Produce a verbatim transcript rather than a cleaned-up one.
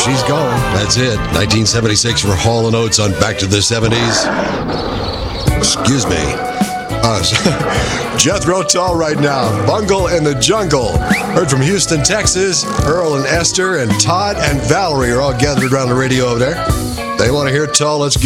she's gone. That's it. nineteen seventy-six for Hall and Oates on Back to the seventies. Excuse me. Uh, Jethro Tull right now. Bungle in the Jungle. Heard from Houston, Texas. Earl and Esther and Todd and Valerie are all gathered around the radio over there. They want to hear Tull. Let's